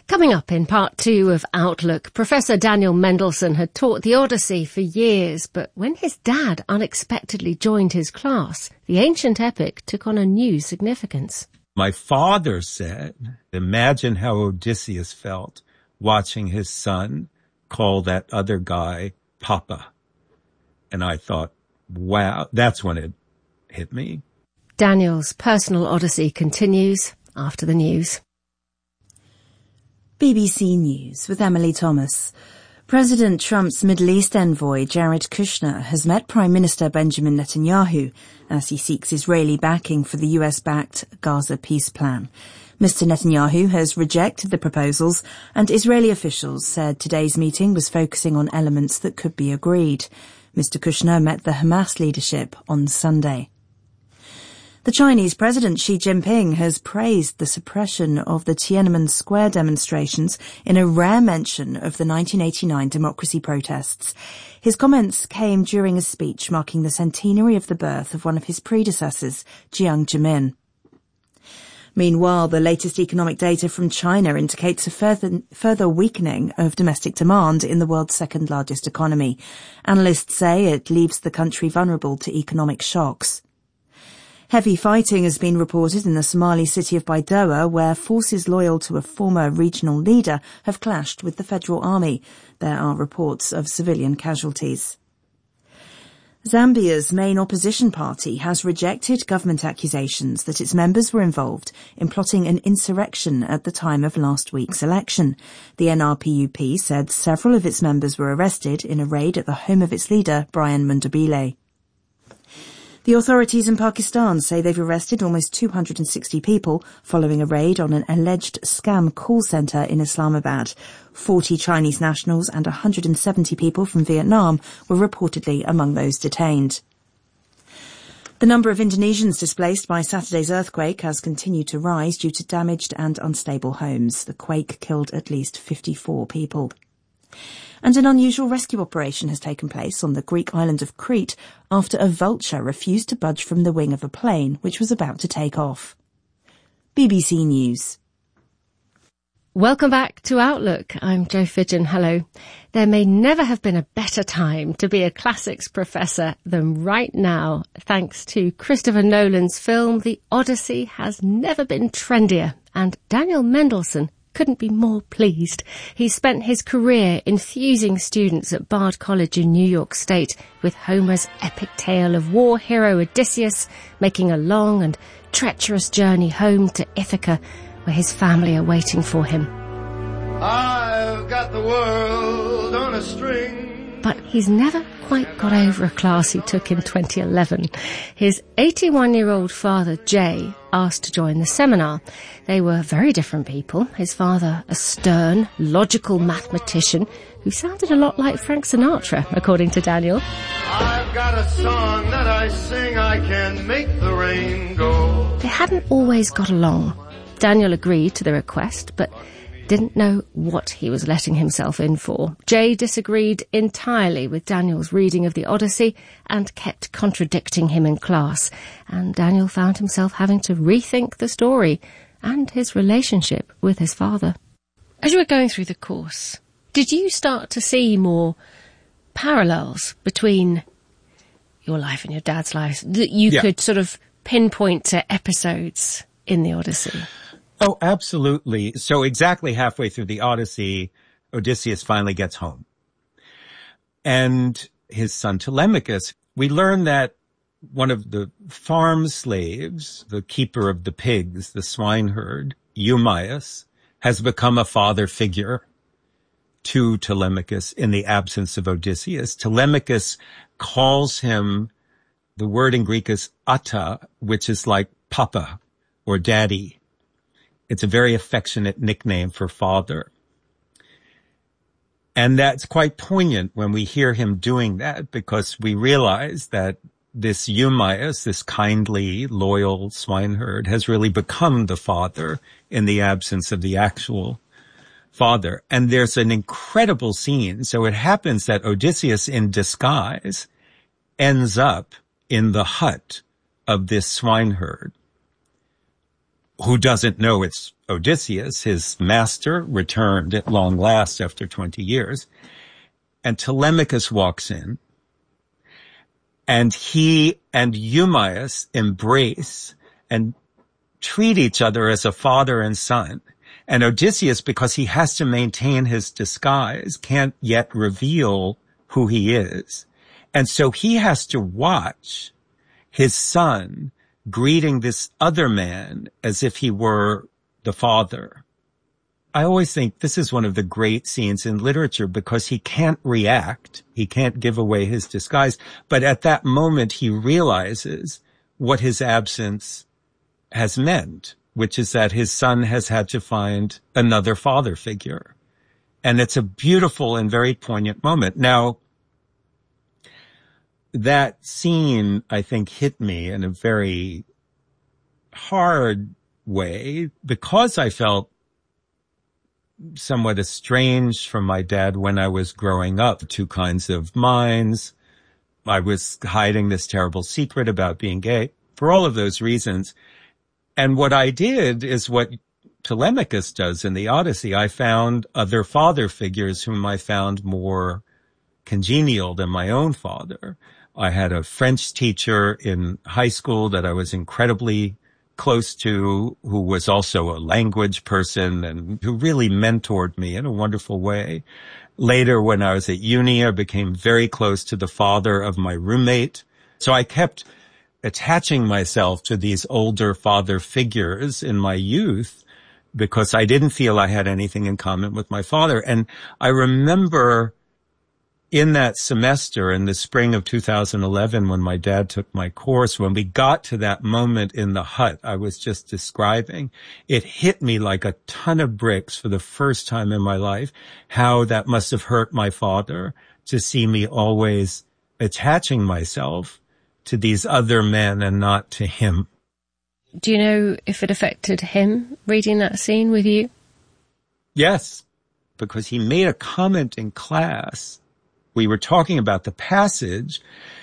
Coming up in part 2 of Outlook, Professor Daniel Mendelsohn had taught the Odyssey for years, but when his dad unexpectedly joined his class, the ancient epic took on a new significance. My father said, imagine how Odysseus felt watching his son call that other guy Papa. And I thought, wow, that's when it hit me. Daniel's personal Odyssey continues after the news. BBC News with Emily Thomas. President Trump's Middle East envoy Jared Kushner has met Prime Minister Benjamin Netanyahu as he seeks Israeli backing for the US-backed Gaza peace plan. Mr. Netanyahu has rejected the proposals, and Israeli officials said today's meeting was focusing on elements that could be agreed. Mr. Kushner met the Hamas leadership on Sunday. The Chinese President Xi Jinping has praised the suppression of the Tiananmen Square demonstrations in a rare mention of the 1989 democracy protests. His comments came during a speech marking the centenary of the birth of one of his predecessors, Jiang Zemin. Meanwhile, the latest economic data from China indicates a further weakening of domestic demand in the world's second largest economy. Analysts say it leaves the country vulnerable to economic shocks. Heavy fighting has been reported in the Somali city of Baidoa, where forces loyal to a former regional leader have clashed with the federal army. There are reports of civilian casualties. Zambia's main opposition party has rejected government accusations that its members were involved in plotting an insurrection at the time of last week's election. The NRPUP said several of its members were arrested in a raid at the home of its leader, Brian Mundabile. The authorities in Pakistan say they've arrested almost 260 people following a raid on an alleged scam call centre in Islamabad. 40 Chinese nationals and 170 people from Vietnam were reportedly among those detained. The number of Indonesians displaced by Saturday's earthquake has continued to rise due to damaged and unstable homes. The quake killed at least 54 people. And an unusual rescue operation has taken place on the Greek island of Crete after a vulture refused to budge from the wing of a plane which was about to take off. BBC News. Welcome back to Outlook. I'm Jo Fidgen. Hello. There may never have been a better time to be a classics professor than right now. Thanks to Christopher Nolan's film, The Odyssey has never been trendier, and Daniel Mendelsohn couldn't be more pleased. He spent his career infusing students at Bard College in New York State with Homer's epic tale of war hero Odysseus making a long and treacherous journey home to Ithaca, where his family are waiting for him. I've got the world on a string. But he's never quite got over a class he took in 2011. His 81-year-old father, Jay, asked to join the seminar. They were very different people. His father, a stern, logical mathematician who sounded a lot like Frank Sinatra, according to Daniel. I've got a song that I sing, I can make the rain go. They hadn't always got along. Daniel agreed to the request, but didn't know what he was letting himself in for. Jay disagreed entirely with Daniel's reading of the Odyssey and kept contradicting him in class, and Daniel found himself having to rethink the story and his relationship with his father. As you were going through the course, did you start to see more parallels between your life and your dad's life that you could sort of pinpoint to episodes in the Odyssey? Oh, absolutely. So exactly halfway through the Odyssey, Odysseus finally gets home. And his son Telemachus, we learn that one of the farm slaves, the keeper of the pigs, the swineherd, Eumaeus, has become a father figure to Telemachus in the absence of Odysseus. Telemachus calls him, the word in Greek is ata, which is like papa or daddy. It's a very affectionate nickname for father. And that's quite poignant when we hear him doing that, because we realize that this Eumaeus, this kindly, loyal swineherd, has really become the father in the absence of the actual father. And there's an incredible scene. So it happens that Odysseus in disguise ends up in the hut of this swineherd. who doesn't know it's Odysseus, his master, returned at long last after 20 years. And Telemachus walks in, and he and Eumaeus embrace and treat each other as a father and son. And Odysseus, because he has to maintain his disguise, can't yet reveal who he is. And so he has to watch his son greeting this other man as if he were the father. I always think this is one of the great scenes in literature because he can't react. He can't give away his disguise. But at that moment, he realizes what his absence has meant, which is that his son has had to find another father figure. And it's a beautiful and very poignant moment. Now, that scene, I think, hit me in a very hard way because I felt somewhat estranged from my dad when I was growing up. Two kinds of minds. I was hiding this terrible secret about being gay for all of those reasons. And what I did is what Telemachus does in the Odyssey. I found other father figures whom I found more congenial than my own father. I had a French teacher in high school that I was incredibly close to, who was also a language person and who really mentored me in a wonderful way. Later, when I was at uni, I became very close to the father of my roommate. So I kept attaching myself to these older father figures in my youth because I didn't feel I had anything in common with my father. And I remember in that semester, in the spring of 2011, when my dad took my course, when we got to that moment in the hut I was just describing, it hit me like a ton of bricks for the first time in my life, how that must have hurt my father to see me always attaching myself to these other men and not to him. Do you know if it affected him reading that scene with you? Yes, because he made a comment in class. We were talking about the passage,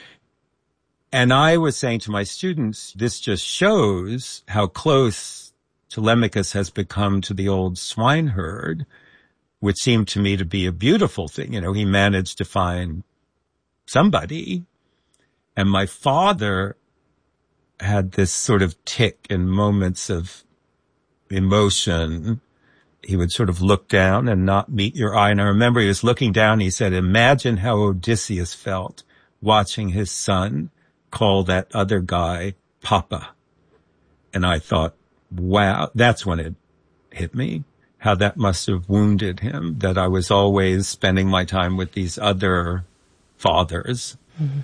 and I was saying to my students, this just shows how close Telemachus has become to the old swineherd, which seemed to me to be a beautiful thing. You know, he managed to find somebody. And my father had this sort of tick in moments of emotion. He would sort of look down and not meet your eye. And I remember he was looking down. He said, imagine how Odysseus felt watching his son call that other guy Papa. And I thought, wow, that's when it hit me, how that must have wounded him, that I was always spending my time with these other fathers. Mm-hmm.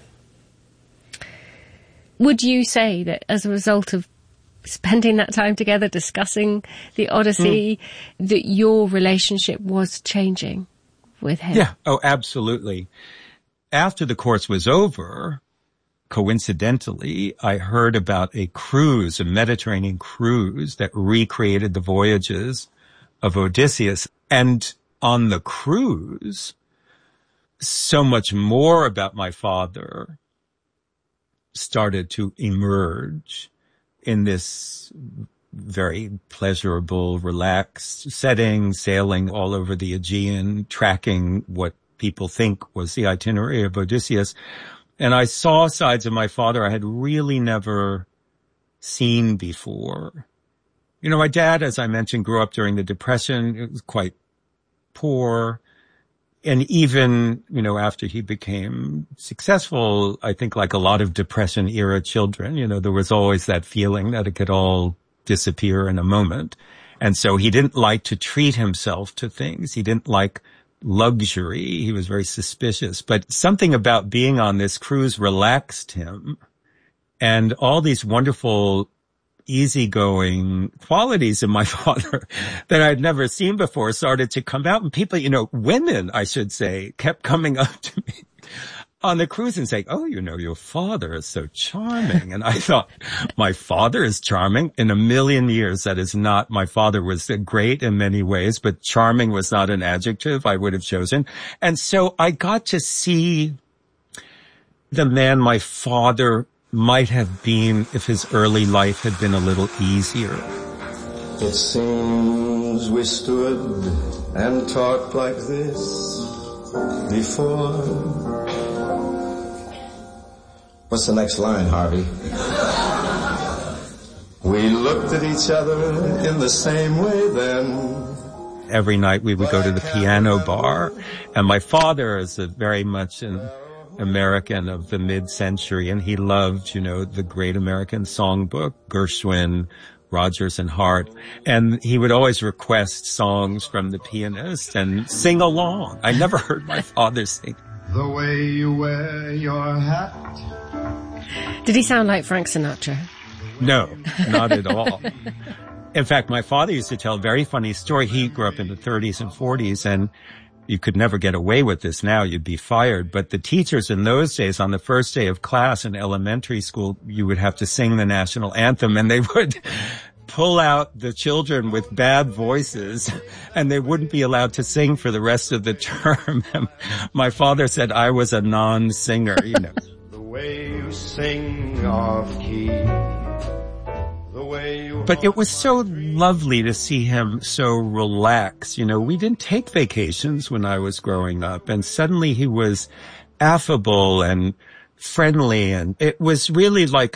Would you say that as a result of spending that time together, discussing the Odyssey, that your relationship was changing with him? Yeah. Oh, absolutely. After the course was over, coincidentally, I heard about a cruise, a Mediterranean cruise that recreated the voyages of Odysseus. And on the cruise, so much more about my father started to emerge in this very pleasurable, relaxed setting, sailing all over the Aegean, tracking what people think was the itinerary of Odysseus. And I saw sides of my father I had really never seen before. You know, my dad, as I mentioned, grew up during the Depression. It was quite poor. And even, you know, after he became successful, I think like a lot of Depression-era children, you know, there was always that feeling that it could all disappear in a moment. And so he didn't like to treat himself to things. He didn't like luxury. He was very suspicious. But something about being on this cruise relaxed him. And all these wonderful, easygoing qualities in my father that I'd never seen before started to come out. And people, you know, women, I should say, kept coming up to me on the cruise and saying, oh, you know, your father is so charming. And I thought, my father is charming? In a million years, that is not. My father was great in many ways, but charming was not an adjective I would have chosen. And so I got to see the man my father might have been if his early life had been a little easier. It seems we stood and talked like this before. What's the next line, Harvey? We looked at each other in the same way then. Every night we would go to the piano bar, and my father is very much an American of the mid-century, and he loved, the great American songbook, Gershwin, Rodgers and Hart, and he would always request songs from the pianist and sing along. I never heard my father sing. The way you wear your hat. Did he sound like Frank Sinatra? No, not at all. In fact, my father used to tell a very funny story. He grew up in the 30s and 40s, and you could never get away with this now. You'd be fired. But the teachers in those days, on the first day of class in elementary school, you would have to sing the national anthem, and they would pull out the children with bad voices, and they wouldn't be allowed to sing for the rest of the term. My father said I was a non-singer, The way you sing off key. But it was so lovely to see him so relaxed. We didn't take vacations when I was growing up, and suddenly he was affable and friendly, and it was really like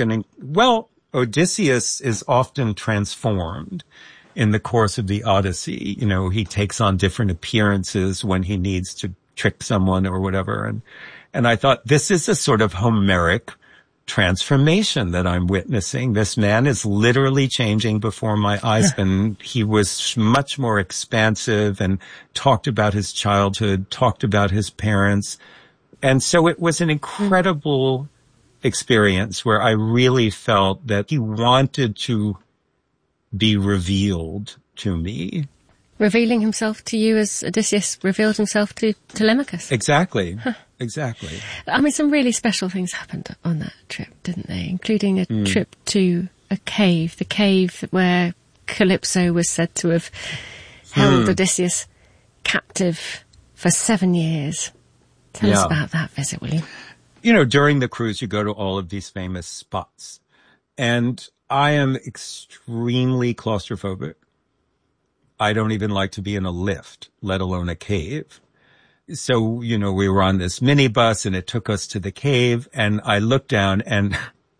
Odysseus is often transformed in the course of the Odyssey. He takes on different appearances when he needs to trick someone or whatever. And I thought, this is a sort of Homeric transformation that I'm witnessing. This man is literally changing before my eyes. And he was much more expansive and talked about his childhood, talked about his parents. And so it was an incredible experience where I really felt that he wanted to be revealed to me. Revealing himself to you as Odysseus revealed himself to Telemachus. Exactly. Exactly. I mean, some really special things happened on that trip, didn't they? Including a trip to a cave, the cave where Calypso was said to have held Odysseus captive for 7 years. Tell us about that visit, will you? During the cruise, you go to all of these famous spots. And I am extremely claustrophobic. I don't even like to be in a lift, let alone a cave. So, we were on this minibus and it took us to the cave, and I looked down and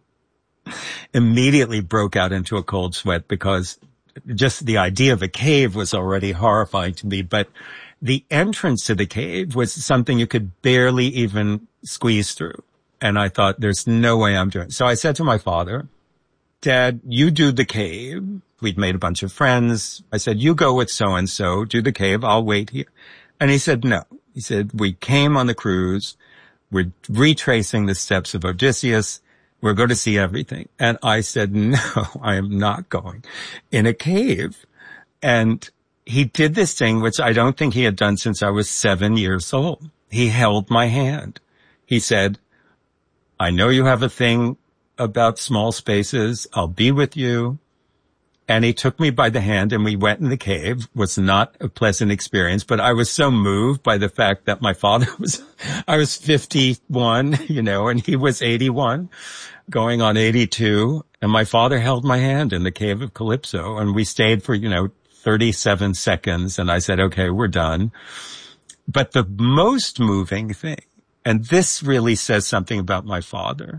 immediately broke out into a cold sweat because just the idea of a cave was already horrifying to me. But the entrance to the cave was something you could barely even squeeze through. And I thought, there's no way I'm doing it. So I said to my father, Dad, you do the cave. We'd made a bunch of friends. I said, you go with so-and-so, do the cave. I'll wait here. And he said, no. He said, we came on the cruise. We're retracing the steps of Odysseus. We're going to see everything. And I said, no, I am not going in a cave. And he did this thing, which I don't think he had done since I was 7 years old. He held my hand. He said, I know you have a thing about small spaces. I'll be with you. And he took me by the hand and we went in the cave. It was not a pleasant experience, but I was so moved by the fact that my father I was 51, and he was 81, going on 82. And my father held my hand in the cave of Calypso, and we stayed for, 37 seconds. And I said, okay, we're done. But the most moving thing, and this really says something about my father.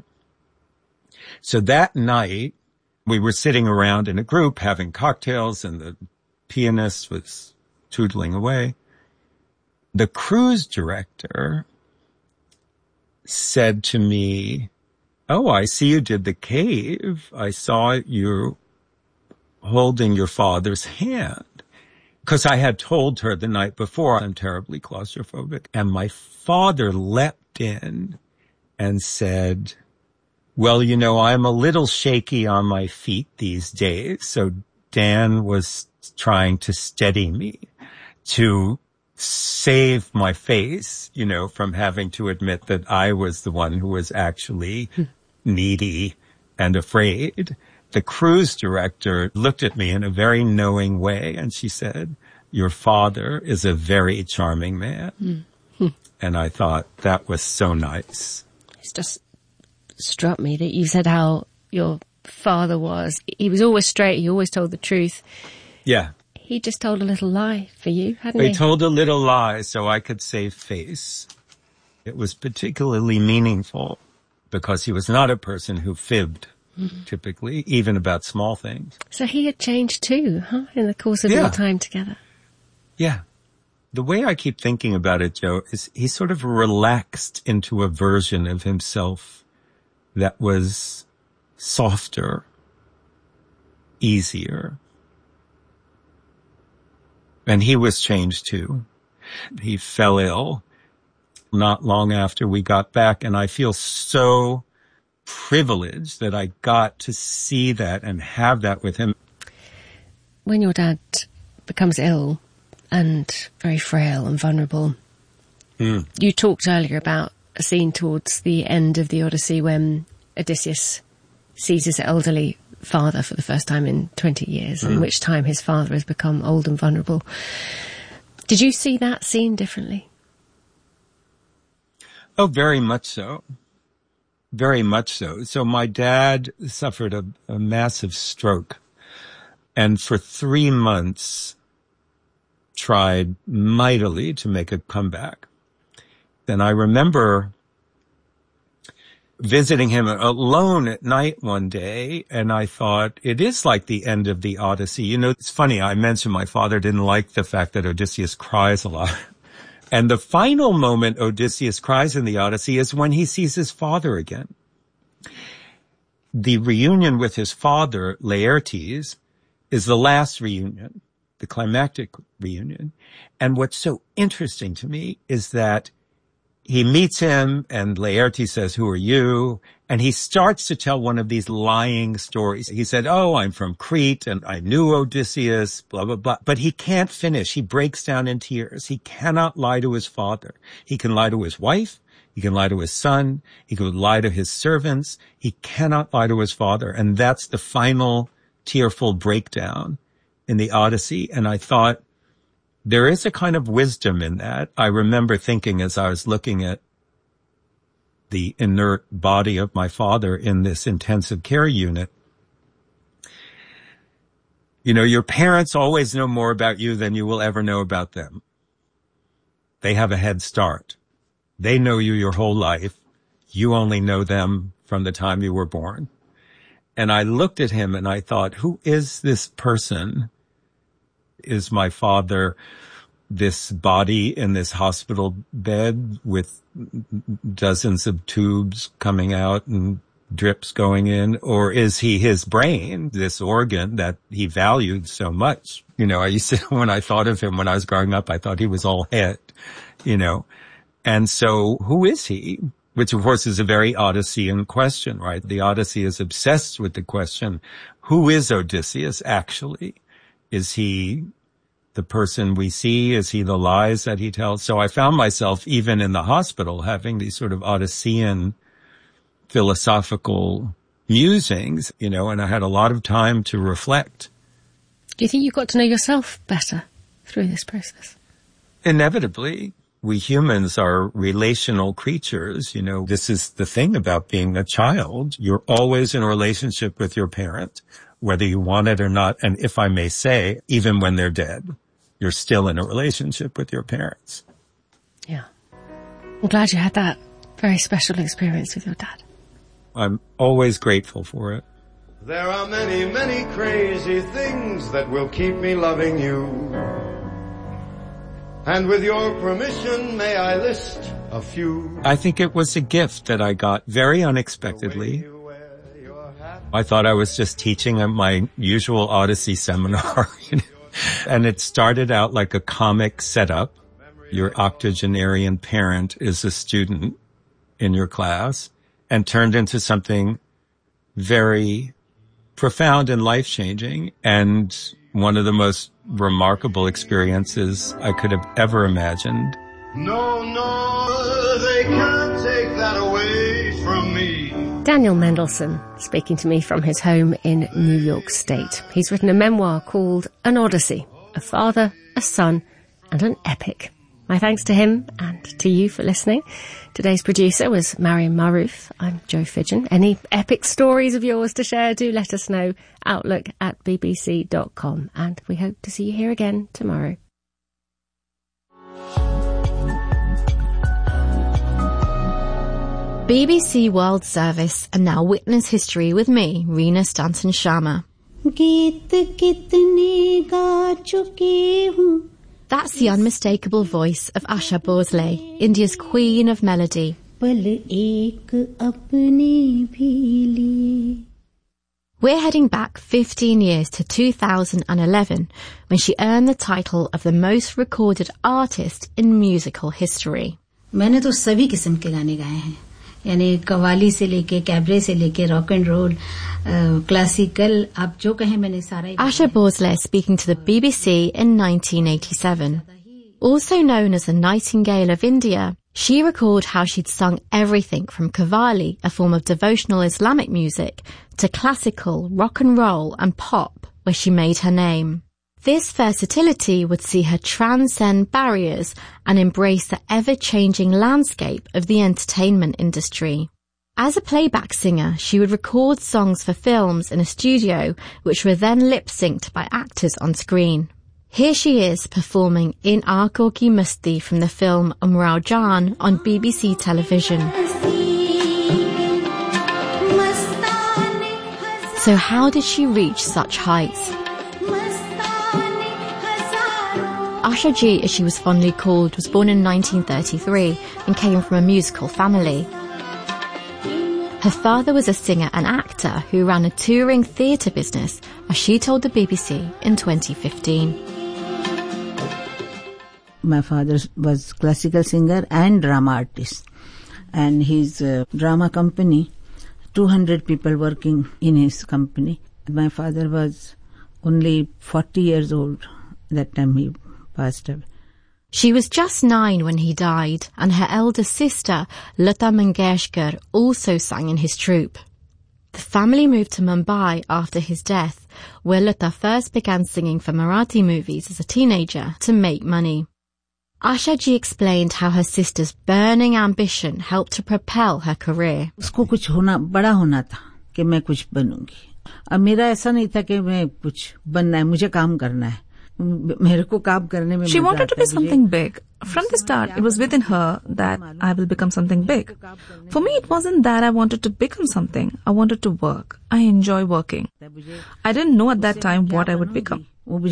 So that night, we were sitting around in a group having cocktails, and the pianist was tootling away. The cruise director said to me, oh, I see you did the cave. I saw you holding your father's hand. Because I had told her the night before, I'm terribly claustrophobic. And my father leapt in and said, well, I'm a little shaky on my feet these days. So Dan was trying to steady me to save my face, from having to admit that I was the one who was actually needy and afraid. The cruise director looked at me in a very knowing way, and she said, your father is a very charming man. And I thought that was so nice. It's just struck me that you said how your father was. He was always straight. He always told the truth. Yeah. He just told a little lie for you, hadn't he? He told a little lie so I could save face. It was particularly meaningful because he was not a person who fibbed, typically, even about small things. So he had changed too, huh, in the course of your time together? Yeah. The way I keep thinking about it, Joe, is he sort of relaxed into a version of himself that was softer, easier. And he was changed too. He fell ill not long after we got back, and I feel so privileged that I got to see that and have that with him. When your dad becomes ill and very frail and vulnerable, you talked earlier about a scene towards the end of the Odyssey when Odysseus sees his elderly father for the first time in 20 years, in which time his father has become old and vulnerable. Did you see that scene differently? Oh, very much so. Very much so. So my dad suffered a massive stroke, and for 3 months tried mightily to make a comeback. And I remember visiting him alone at night one day, and I thought, it is like the end of the Odyssey. You know, it's funny, I mentioned my father didn't like the fact that Odysseus cries a lot. And the final moment Odysseus cries in the Odyssey is when he sees his father again. The reunion with his father, Laertes, is the last reunion, the climactic reunion. And what's so interesting to me is that he meets him and Laertes says, "Who are you?" And he starts to tell one of these lying stories. He said, "Oh, I'm from Crete and I knew Odysseus, blah, blah, blah." But he can't finish. He breaks down in tears. He cannot lie to his father. He can lie to his wife. He can lie to his son. He could lie to his servants. He cannot lie to his father. And that's the final tearful breakdown in the Odyssey. And I thought, there is a kind of wisdom in that. I remember thinking as I was looking at the inert body of my father in this intensive care unit, you know, your parents always know more about you than you will ever know about them. They have a head start. They know you your whole life. You only know them from the time you were born. And I looked at him and I thought, who is this person? Is my father this body in this hospital bed with dozens of tubes coming out and drips going in? Or is he his brain, this organ that he valued so much? You know, I used to, when I thought of him when I was growing up, I thought he was all head, you know. And so who is he? Which of course is a very Odyssean question, right? The Odyssey is obsessed with the question, who is Odysseus actually? Is he the person we see? Is he the lies that he tells? So I found myself even in the hospital having these sort of Odyssean philosophical musings, you know, and I had a lot of time to reflect. Do you think you got to know yourself better through this process? Inevitably. We humans are relational creatures. You know, this is the thing about being a child. You're always in a relationship with your parent, whether you want it or not. And if I may say, even when they're dead, you're still in a relationship with your parents. Yeah. I'm glad you had that very special experience with your dad. I'm always grateful for it. There are many, many crazy things that will keep me loving you. And with your permission, may I list a few? I think it was a gift that I got very unexpectedly. I thought I was just teaching at my usual Odyssey seminar, you know? And it started out like a comic setup. Your octogenarian parent is a student in your class, and turned into something very profound and life-changing, and one of the most remarkable experiences I could have ever imagined. No, they can't take that away from me. Daniel Mendelsohn, speaking to me from his home in New York State. He's written a memoir called An Odyssey, a father, a son, and an epic. My thanks to him and to you for listening. Today's producer was Mariam Maroof. I'm Jo Fidgen. Any epic stories of yours to share, do let us know. outlook@bbc.com. And we hope to see you here again tomorrow. BBC World Service and now Witness History with me, Reena Stanton Sharma. That's the unmistakable voice of Asha Bhosle, India's Queen of Melody. We're heading back 15 years to 2011, when she earned the title of the most recorded artist in musical history. मैंने तो सभी किस्म के गाने गाए हैं, यानी कव्वाली से लेके कैबरे से लेके रॉक एंड रोल, क्लासिकल, आप जो कहें मैंने सारा. Asha Bhosle speaking to the BBC in 1987. Also known as the Nightingale of India, she recalled how she'd sung everything from Qawwali, a form of devotional Islamic music, to classical, rock and roll and pop, where she made her name. This versatility would see her transcend barriers and embrace the ever-changing landscape of the entertainment industry. As a playback singer, she would record songs for films in a studio, which were then lip-synced by actors on screen. Here she is performing In Aankhon Ki Masti from the film Umrao Jaan on BBC television. So how did she reach such heights? Asha Ji, as she was fondly called, was born in 1933 and came from a musical family. Her father was a singer and actor who ran a touring theatre business, as she told the BBC in 2015. My father was classical singer and drama artist, and his drama company, 200 people working in his company. My father was only 40 years old that time he passed away. She was just 9 when he died, and her elder sister, Lata Mangeshkar, also sang in his troupe. The family moved to Mumbai after his death, where Lata first began singing for Marathi movies as a teenager to make money. Asha Ji explained how her sister's burning ambition helped to propel her career. उसको कुछ होना, बड़ा होना था कि मैं कुछ बनूंगी. अब मेरा ऐसा नहीं था कि मैं कुछ बनना है, मुझे काम करना है. She wanted to be something big. From the start, it was within her that I will become something big. For me, it wasn't that I wanted to become something. I wanted to work. I enjoy working. I didn't know at that time what I would become.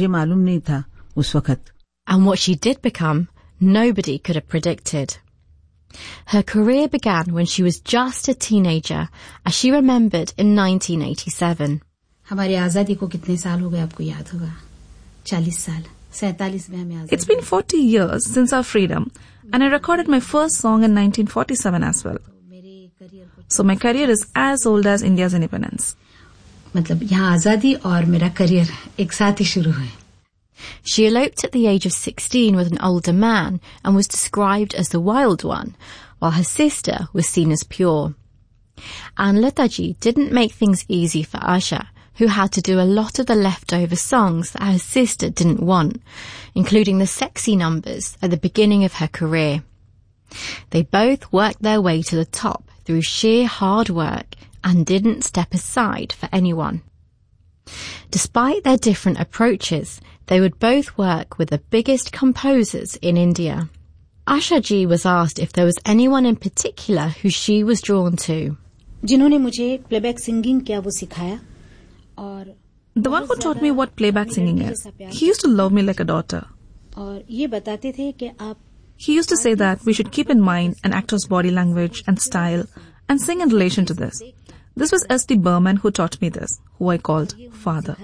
And what she did become, nobody could have predicted. Her career began when she was just a teenager, as she remembered in 1987. हमारी आजादी को कितने साल हो गए आपको याद होगा? 40 साल. 47 में हमें आजादी. It's been 40 years since our freedom, and I recorded my first song in 1947 as well. So my career is as old as India's independence. मतलब यहाँ आजादी और मेरा करियर एक साथ ही शुरू हुए. She eloped at the age of 16 with an older man and was described as the wild one, while her sister was seen as pure. And Lataji didn't make things easy for Asha, who had to do a lot of the leftover songs that her sister didn't want, including the sexy numbers at the beginning of her career. They both worked their way to the top through sheer hard work and didn't step aside for anyone. Despite their different approaches, they would both work with the biggest composers in India. Asha Ji was asked if there was anyone in particular who she was drawn to. जिन्होंने मुझे playback singing किया वो सिखाया. The one who taught me what playback singing is. He used to love me like a daughter. He used to say that we should keep in mind an actor's body language and style and sing in relation to this. This was S.D. Burman who taught me this, who I called father.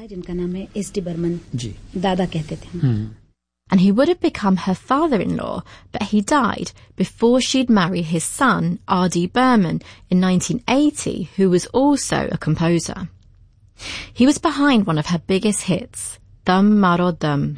And he would have become her father-in-law, but he died before she'd marry his son, R.D. Burman, in 1980, who was also a composer. He was behind one of her biggest hits, Dum Maro Dum.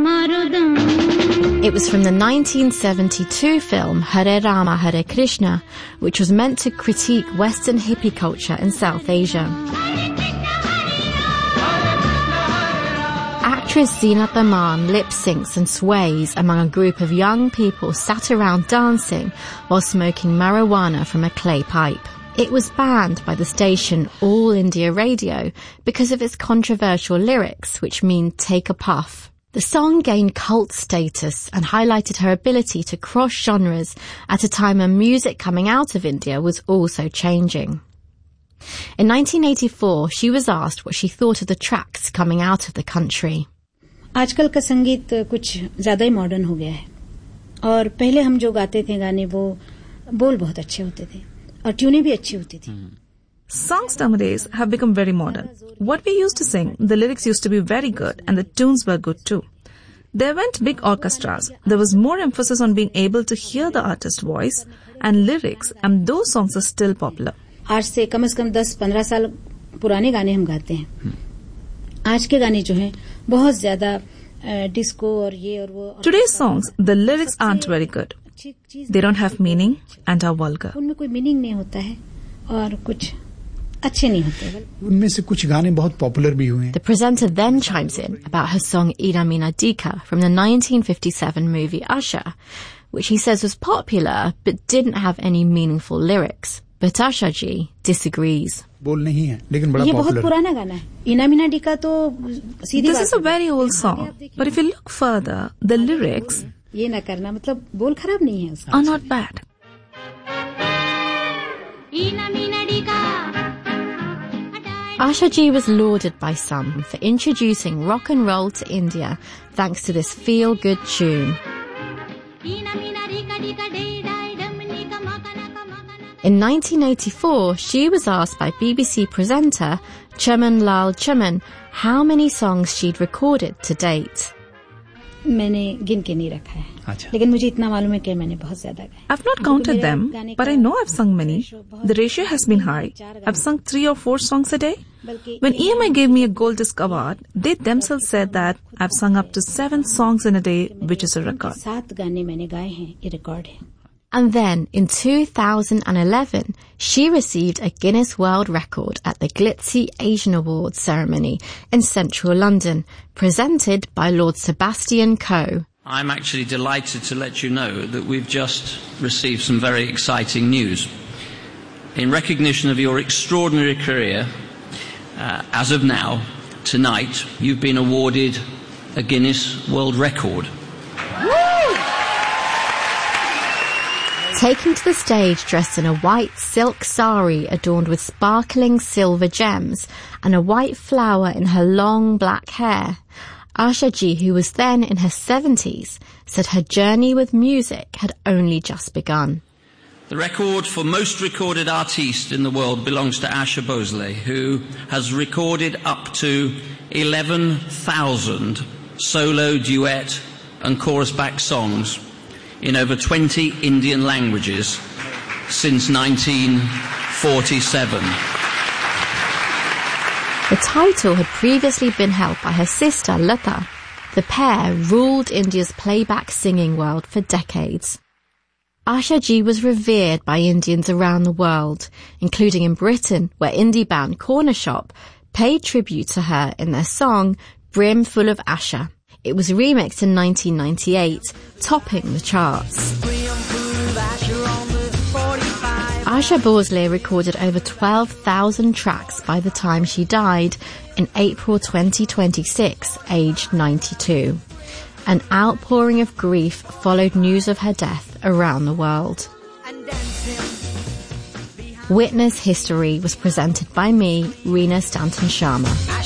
It was from the 1972 film Hare Rama Hare Krishna, which was meant to critique Western hippie culture in South Asia. Actress Actress Zeenat Aman lip-syncs and sways among a group of young people sat around dancing while smoking marijuana from a clay pipe. It was banned by the station All India Radio because of its controversial lyrics, which mean take a puff. The song gained cult status and highlighted her ability to cross genres at a time when music coming out of India was also changing. In 1984, she was asked what she thought of the tracks coming out of the country. आजकल का संगीत कुछ ज्यादा ही modern हो गया है और पहले हम जो गाते थे गाने वो बोल बहुत अच्छे होते थे और ट्यूनें भी अच्छी होती थी. Songs nowadays have become very modern. What we used to sing, the lyrics used to be very good and the tunes were good too. There weren't big orchestras. There was more emphasis on being able to hear the artist's voice and lyrics, and those songs are still popular. आज से कम 10-15 साल पुराने गाने हम गाते हैं. आज के गाने जो हैं बहुत ज्यादा डिस्को और ये और वो. Today's songs, the lyrics aren't very good. They don't have meaning and are vulgar. उनमें कोई मीनिंग नहीं होता है और कुछ अच्छे नहीं होते. उनमें से कुछ गाने बहुत पॉपुलर भी हुए हैं. The presenter then chimes in about her song Ina Mina Dika from the 1957 movie Asha, which he says was popular but didn't have any meaningful lyrics. But Asha ji disagrees. बोल नहीं है लेकिन बड़ा ये popular. बहुत पुराना गाना है. इना मीना डिका तो सीधी This is a very old song, but if you look further, the lyrics ये ना करना मतलब बोल खराब नहीं है उसका. are not bad. Asha ji was lauded by some for introducing rock and roll to India thanks to this feel-good tune. In 1984, she was asked by BBC presenter Chaman Lal Chaman how many songs she'd recorded to date. मैंने गिन के नहीं रखा है. लेकिन मुझे इतना मालूम है कि मैंने बहुत ज्यादा गाए. I've not counted them, but I know I've sung many. The ratio has been high. I've sung 3 or 4 songs a day. When EMI gave me a Gold Disc Award, they themselves said that I've sung up to 7 songs in a day, which is a record. 7 गाने मैंने गाए हैं, ये record है. And then, in 2011, she received a Guinness World Record at the Glitzy Asian Awards ceremony in central London, presented by Lord Sebastian Coe. I'm actually delighted to let you know that we've just received some very exciting news. In recognition of your extraordinary career, as of now, tonight, you've been awarded a Guinness World Record. Taking to the stage dressed in a white silk sari adorned with sparkling silver gems and a white flower in her long black hair, Asha ji, who was then in her 70s, said her journey with music had only just begun. The record for most recorded artiste in the world belongs to Asha Bhosle, who has recorded up to 11,000 solo, duet and chorus-backed songs in over 20 Indian languages since 1947. The title had previously been held by her sister Lata. The pair ruled India's playback singing world for decades. Asha ji was revered by Indians around the world, including in Britain, where indie band Corner Shop paid tribute to her in their song Brimful of Asha. It was remixed in 1998, topping the charts. Asha Bhosle recorded over 12,000 tracks by the time she died in April 2026, aged 92. An outpouring of grief followed news of her death around the world. Witness History was presented by me, Reena Stanton Sharma.